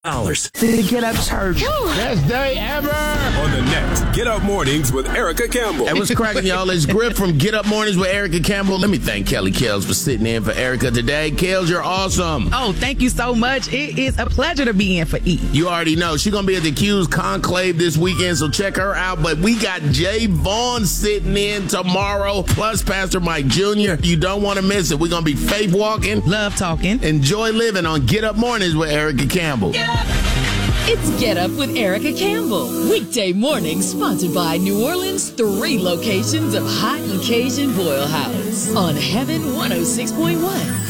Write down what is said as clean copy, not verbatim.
The Get Up Church. Best day ever. On the net, Get Up Mornings with Erica Campbell. Hey, what's cracking, y'all? It's Grip from Get Up Mornings with Erica Campbell. Let me thank Kelly Kells for sitting in for Erica today. Kells, you're awesome. Oh, thank you so much. It is a pleasure to be in for E. You already know. She's going to be at the Q's Conclave this weekend, so check her out. But we got Jay Vaughn sitting in tomorrow, plus Pastor Mike Jr. You don't want to miss it. We're going to be faith walking, Love talking, enjoy living on Get Up Mornings with Erica Campbell. It's Get Up with Erica Campbell. Weekday mornings sponsored by New Orleans' 3 locations of Hot and Cajun Boil House on Heaven 106.1.